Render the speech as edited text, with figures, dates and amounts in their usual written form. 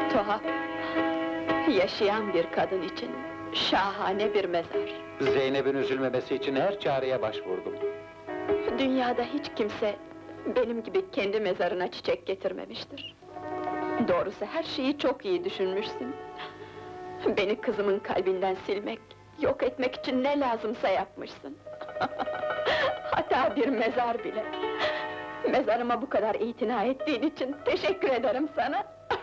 Tuhaf. Yaşayan bir kadın için şahane bir mezar. Zeynep'in üzülmemesi için her çareye başvurdum. Dünyada hiç kimse benim gibi kendi mezarına çiçek getirmemiştir. Doğrusu her şeyi çok iyi düşünmüşsün. Beni kızımın kalbinden silmek, yok etmek için ne lazımsa yapmışsın. Hatta bir mezar bile. Mezarıma bu kadar itina ettiğin için teşekkür ederim sana.